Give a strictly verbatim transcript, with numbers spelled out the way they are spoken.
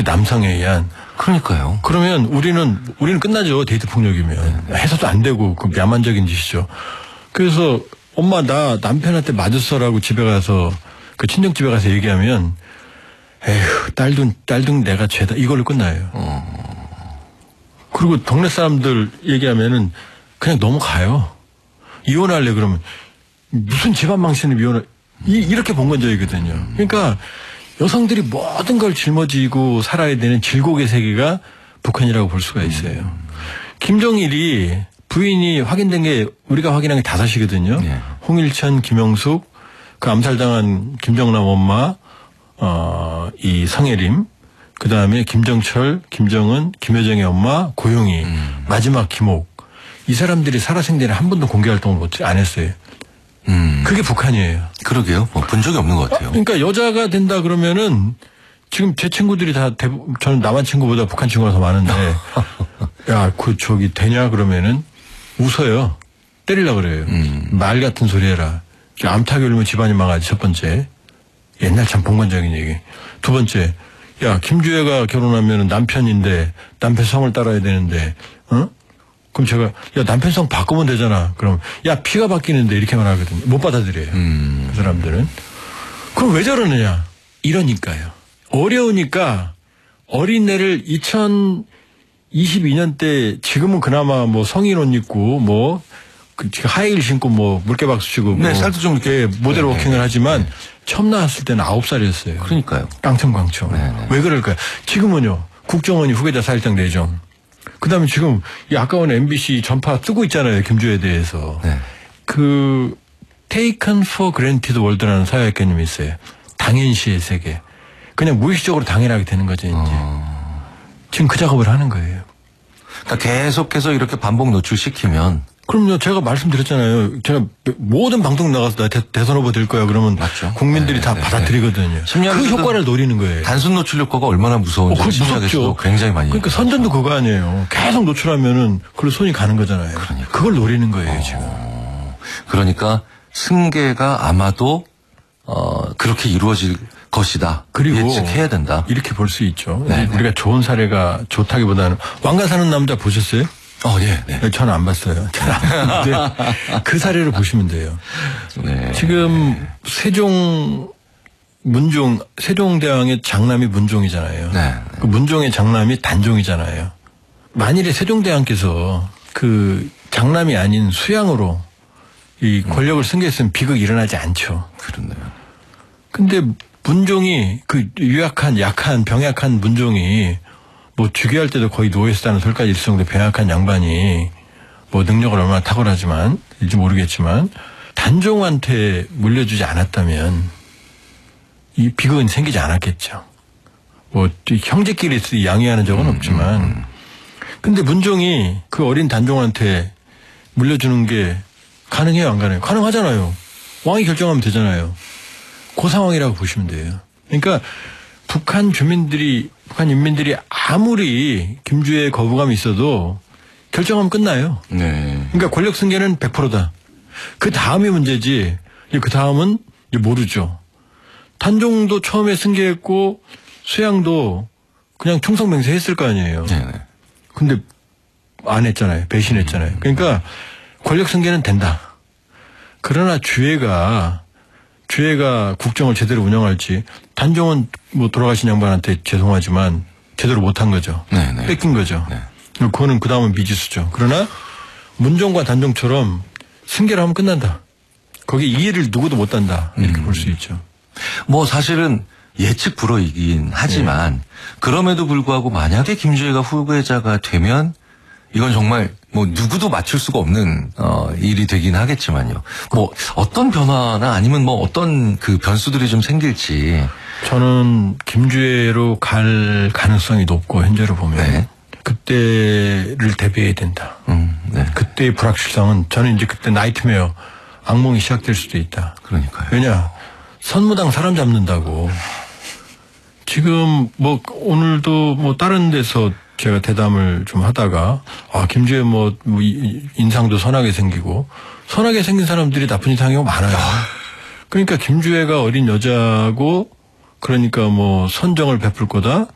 남성에 의한. 그러니까요. 그러면 우리는 우리는 끝나죠. 데이트 폭력이면. 네. 해서도 안 되고 그 야만적인 짓이죠. 그래서 엄마 나 남편한테 맞았어라고 집에 가서 그 친정집에 가서 얘기하면 에휴 딸도 딸도 내가 죄다 이걸로 끝나요. 어. 그리고 동네 사람들 얘기하면은 그냥 넘어가요. 이혼할래 그러면 무슨 집안 망신을 이혼을 이, 이렇게 본건적이거든요. 그러니까 여성들이 모든 걸 짊어지고 살아야 되는 질곡의 세계가 북한이라고 볼 수가 있어요. 음. 김정일이 부인이 확인된 게 우리가 확인한 게 다섯이거든요. 네. 홍일천, 김영숙, 그 암살당한 김정남 엄마, 어, 이 성혜림, 그 다음에 김정철, 김정은, 김여정의 엄마, 고용희, 음. 마지막 김옥. 이 사람들이 살아생전에 한 번도 공개 활동을 안 했어요. 음. 그게 북한이에요. 그러게요. 뭐 본 적이 없는 것 같아요. 그러니까 여자가 된다 그러면은 지금 제 친구들이 다 대부분 저는 남한 친구보다 북한 친구가 더 많은데 야, 그 저기 되냐 그러면은 웃어요. 때리려고 그래요. 음. 말 같은 소리 해라. 암탉이 울면 집안이 망하지. 첫 번째. 옛날 참 본관적인 얘기. 두 번째. 야, 김주혜가 결혼하면 남편인데 남편 성을 따라야 되는데 어? 그럼 제가 야 남편 성 바꾸면 되잖아. 그럼 야 피가 바뀌는데 이렇게 말하거든요. 못 받아들여요. 음. 그 사람들은. 그럼 왜 저러느냐. 이러니까요. 어려우니까 어린애를 이천이십이 년 때 지금은 그나마 뭐 성인 옷 입고 뭐 그 하이힐 신고 뭐 물개박수 치고 뭐 네, 살도 좀 이렇게 모델 네, 워킹을 하지만 네. 처음 나왔을 때는 아홉 살이었어요. 그러니까요. 깡총깡총. 네, 네. 왜 그럴까요? 지금은요. 국정원이 후계자 사실상 내정. 그다음에 지금 이 아까운 엠비씨 전파 뜨고 있잖아요. 김주혜에 대해서. 네. 그 Taken for Granted World라는 사회학 개념이 있어요. 당연시의 세계. 그냥 무의식적으로 당연하게 되는 거죠. 이제. 어... 지금 그 작업을 하는 거예요. 그러니까 계속해서 이렇게 반복 노출시키면. 그럼요. 제가 말씀드렸잖아요. 제가 모든 방송 나가서 나 대, 대선 후보 될 거야. 그러면 맞죠. 국민들이 네, 다 네, 받아들이거든요. 네. 그 효과를 노리는 거예요. 단순 노출 효과가 얼마나 무서운지 어, 무섭죠. 굉장히 많이. 그러니까 선전도 그거 아니에요. 계속 노출하면은 그걸로 손이 가는 거잖아요. 그러니까. 그걸 노리는 거예요. 어, 지금. 그러니까 승계가 아마도 어, 그렇게 이루어질 것이다. 그리고 예측해야 된다. 이렇게 볼 수 있죠. 네, 우리가 좋은 사례가 좋다기보다는 왕가 사는 남자 보셨어요? 어, 예, 네. 저는 안 봤어요. 저는 안 봤는데 그 사례를 보시면 돼요. 네. 지금 세종 문종 세종대왕의 장남이 문종이잖아요. 네. 그 문종의 장남이 단종이잖아요. 만일에 세종대왕께서 그 장남이 아닌 수양으로 이 권력을 승계했으면 비극이 일어나지 않죠. 그렇네요. 근데 문종이 그 유약한 약한 병약한 문종이 뭐 즉위할 때도 거의 노예했다는 설까지 있을 정도로 병약한 양반이 뭐 능력을 얼마나 탁월하지만 일지 모르겠지만 단종한테 물려주지 않았다면 이 비극은 생기지 않았겠죠. 뭐 형제끼리 양해하는 적은 음, 없지만 음. 근데 문종이 그 어린 단종한테 물려주는 게 가능해요 안 가능해요? 가능하잖아요. 왕이 결정하면 되잖아요. 그 상황이라고 보시면 돼요. 그러니까 북한 주민들이 북한 인민들이 아무리 김주혜의 거부감이 있어도 결정하면 끝나요. 네. 그러니까 권력 승계는 백 퍼센트다. 그 다음이 문제지. 그 다음은 모르죠. 단종도 처음에 승계했고 수양도 그냥 충성맹세했을 거 아니에요. 네. 근데 안 했잖아요. 배신했잖아요. 그러니까 권력 승계는 된다. 그러나 주혜가 주혜가 국정을 제대로 운영할지 단종은 뭐 돌아가신 양반한테 죄송하지만 제대로 못한 거죠. 네네. 뺏긴 거죠. 네. 그거는 그 다음은 미지수죠. 그러나 문종과 단종처럼 승계를 하면 끝난다. 거기 이해를 누구도 못한다. 이렇게 음. 볼 수 있죠. 뭐 사실은 예측 불허이긴 하지만 네. 그럼에도 불구하고 만약에 김주혜가 후계자가 되면 이건 정말 뭐 누구도 맞출 수가 없는 어 일이 되긴 하겠지만요. 뭐 어떤 변화나 아니면 뭐 어떤 그 변수들이 좀 생길지 저는 김주혜로 갈 가능성이 높고 현재로 보면 네. 그때를 대비해야 된다. 음, 네. 그때의 불확실성은 저는 이제 그때 나이트메어 악몽이 시작될 수도 있다. 그러니까요. 왜냐 선무당 사람 잡는다고 지금 뭐 오늘도 뭐 다른 데서 제가 대담을 좀 하다가 아 김주혜 뭐, 뭐 인상도 선하게 생기고 선하게 생긴 사람들이 나쁜 이상이 많아요. 그러니까 김주혜가 어린 여자고 그러니까 뭐 선정을 베풀 거다.